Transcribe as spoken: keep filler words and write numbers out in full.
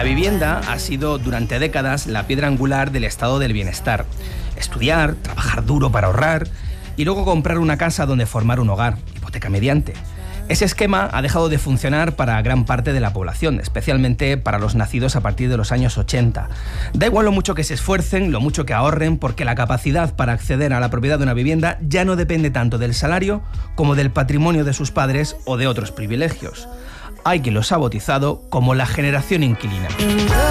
La vivienda ha sido durante décadas la piedra angular del estado del bienestar. Estudiar, trabajar duro para ahorrar y luego comprar una casa donde formar un hogar, hipoteca mediante. Ese esquema ha dejado de funcionar para gran parte de la población, especialmente para los nacidos a partir de los años ochenta. Da igual lo mucho que se esfuercen, lo mucho que ahorren, porque la capacidad para acceder a la propiedad de una vivienda ya no depende tanto del salario como del patrimonio de sus padres o de otros privilegios. Hay quien los ha bautizado como la generación inquilina.